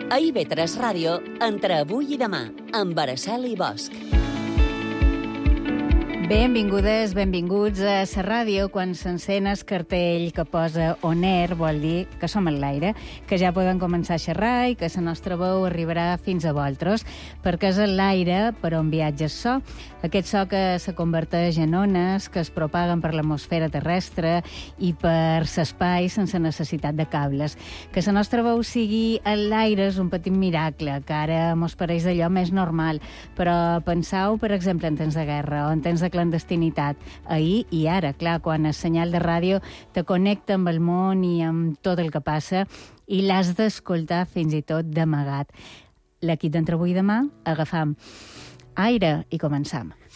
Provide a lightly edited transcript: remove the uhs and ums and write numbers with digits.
A IB3 Ràdio, entre avui i demà, amb Araceli Bosch. Benvingudes, benvinguts a la ràdio. Quan s'encén el cartell que posa On Air, vol dir que som en l'aire, que ja poden començar a xerrar i que la nostra veu arribarà fins a vosaltres, perquè és l'aire per on viatja el so. Aquest so que se converteix en ones, que es propaguen per l'atmosfera terrestre i per l'espai sense necessitat de cables. Que la nostra veu sigui en l'aire és un petit miracle, que ara mos pareix d'allò més normal, però penseu, per exemple, en temps de guerra o en temps de clandestinitat, ahir i ara, clar, quan el senyal de ràdio te connecta amb el món i amb tot el que passa i l'has d'escoltar fins i tot d'amagat. L'equip d'Entre avui i demà agafam aire i començam.